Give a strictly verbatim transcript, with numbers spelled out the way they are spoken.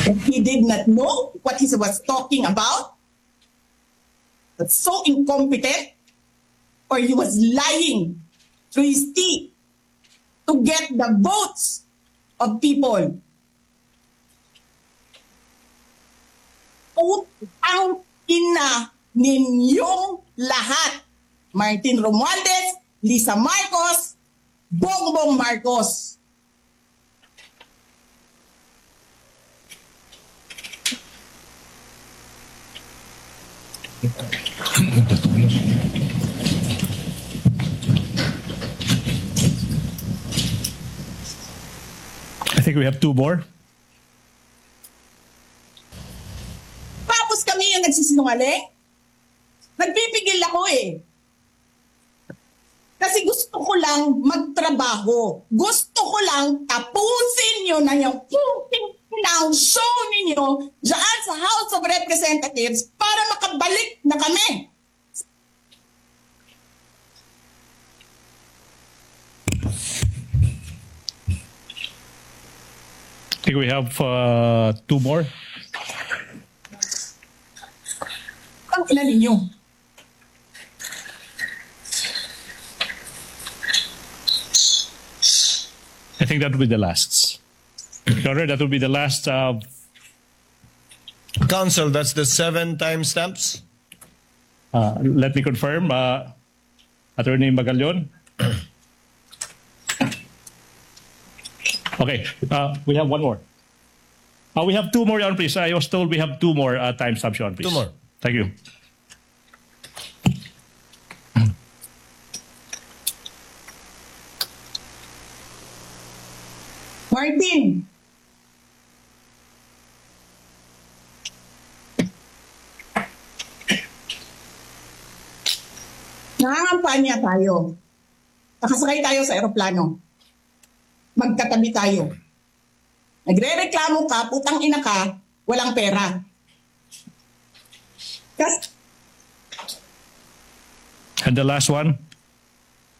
He did not know what he was talking about. But so incompetent, or he was lying through his teeth to get the votes of people. Utang ina ninyong lahat. Martin Romualdez, Lisa Marcos, Bongbong Marcos. I think we have two more. Tapos kami yung nagsisinungaling? Nagpipigil ako eh. Kasi gusto ko lang magtrabaho. Gusto ko lang tapusin nyo na yung ng show ninyo dyan sa House of Representatives para makabalik na kami. I think we have uh, two more. Ang ina ninyo. I think that will be the last. Your Honor, that will be the last. Uh, Counsel, that's the seven timestamps? uh, let me confirm. Uh, Attorney Magallaon. Okay, uh, we have one more. Uh, we have two more, Your Honor, please. I was told we have two more uh, timestamps, Your Honor, please. Two more. Thank you. Martin. Nangangampanya tayo. Nakasakay tayo sa eroplano. Magkatabi tayo. Nagre-reklamo ka, putang ina ka, walang pera. Kas And the last one.